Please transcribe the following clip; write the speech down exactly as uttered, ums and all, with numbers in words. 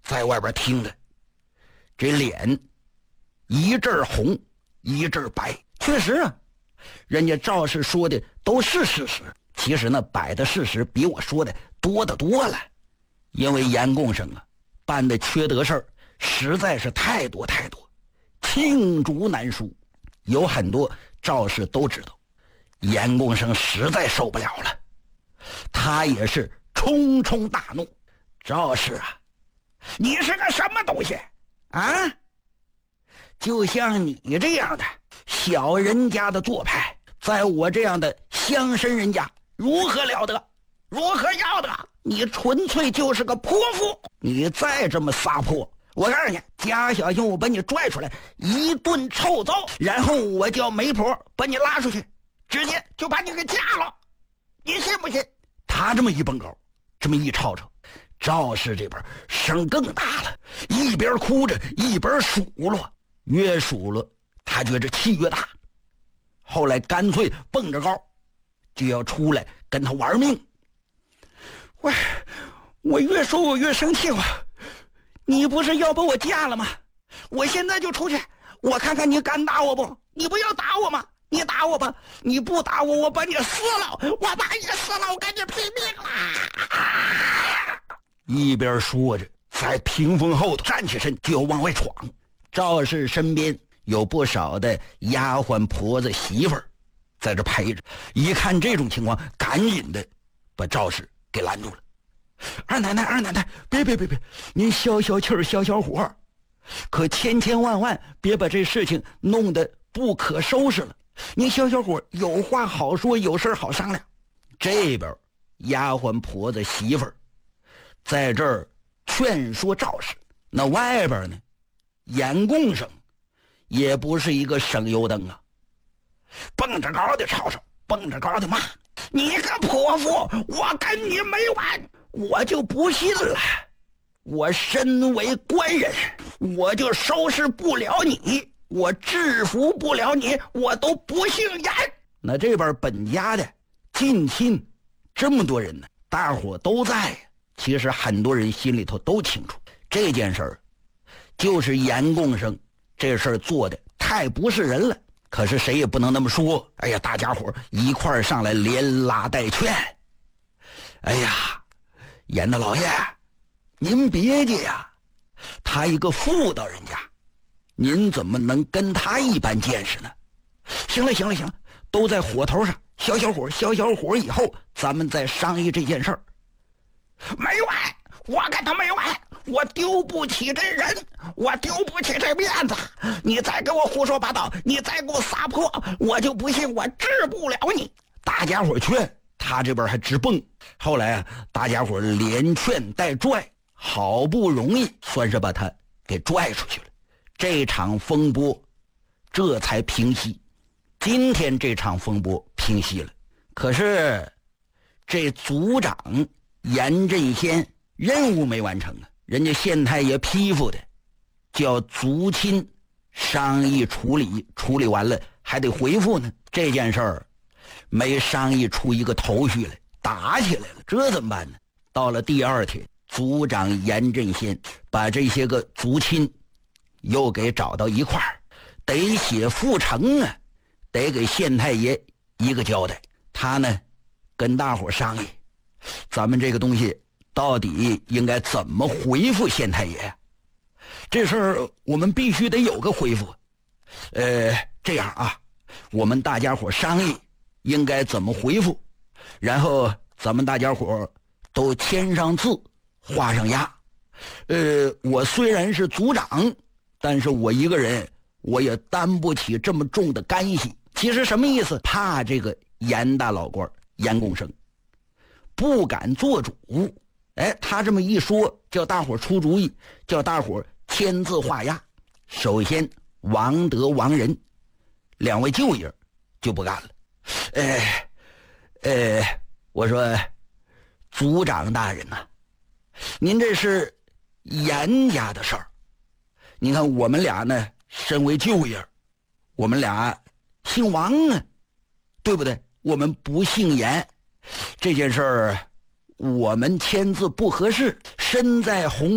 在外边听的，这脸一阵红一阵白。确实啊，人家赵氏说的都是事实，其实呢摆的事实比我说的多得多了。因为严共生啊办的缺德事儿实在是太多太多，罄竹难书，有很多赵氏都知道。严共生实在受不了了，他也是冲冲大怒。赵氏啊，你是个什么东西啊？就像你这样的小人家的做派，在我这样的乡绅人家如何了得，如何要得？你纯粹就是个泼妇！你再这么撒泼，我告诉你，家小心我把你拽出来一顿臭揍，然后我叫媒婆把你拉出去，直接就把你给嫁了，你信不信？他这么一蹦高，这么一吵吵，赵氏这边声更大了，一边哭着一边数落，越数落他觉着气越大，后来干脆蹦着高就要出来跟他玩命。我我越说我越生气，我你不是要把我嫁了吗？我现在就出去，我看看你敢打我不？你不要打我吗？你打我吧，你不打我，我把你撕了，我把你撕了，我跟你拼命了！一边说着，在屏风后头站起身就要往外闯。赵氏身边有不少的丫鬟婆子媳妇儿在这陪着，一看这种情况，赶紧的把赵氏给拦住了。二奶奶，二奶奶，别别别别，您消消气儿，消消火，可千千万万别把这事情弄得不可收拾了。您消消火，有话好说，有事好商量。这边丫鬟婆子媳妇儿在这儿劝说赵氏，那外边呢，严共生也不是一个省油灯啊，蹦着高的吵吵，蹦着高的骂，你个泼妇，我跟你没完，我就不信了，我身为官人，我就收拾不了你，我制服不了你，我都不姓严。那这边本家的近亲这么多人呢，大伙都在，其实很多人心里头都清楚，这件事儿就是严共生这事儿做的太不是人了。可是谁也不能那么说，哎呀，大家伙一块儿上来连拉带劝。哎呀，严大老爷，您别介呀，他一个妇道人家，您怎么能跟他一般见识呢？行了行了行了，都在火头上，消消火，消消火以后咱们再商议这件事儿。没完，我跟他没完，我丢不起这人，我丢不起这面子，你再给我胡说八道，你再给我撒泼，我就不信我治不了你。大家伙劝，他这边还直蹦。后来啊，大家伙连劝带拽，好不容易算是把他给拽出去了。这场风波这才平息。今天这场风波平息了，可是这族长严振先任务没完成啊，人家县太爷批复的，叫族亲商议处理，处理完了还得回复呢。这件事儿没商议出一个头绪来，打起来了，这怎么办呢？到了第二天，族长严振先把这些个族亲又给找到一块儿，得写复呈啊，得给县太爷一个交代。他呢跟大伙商议，咱们这个东西到底应该怎么回复县太爷？这事儿我们必须得有个回复。呃，这样啊，我们大家伙商议应该怎么回复，然后咱们大家伙都签上字，画上押。呃，我虽然是族长，但是我一个人我也担不起这么重的干系。其实什么意思？怕这个严大老官严共生不敢做主。哎，他这么一说，叫大伙出主意，叫大伙签字画押。首先王德、王仁两位舅爷就不干了。哎哎，我说族长大人呐、啊，您这是严家的事儿，你看我们俩呢身为舅爷，我们俩姓王啊，对不对？我们不姓严，这件事儿我们签字不合适，身在红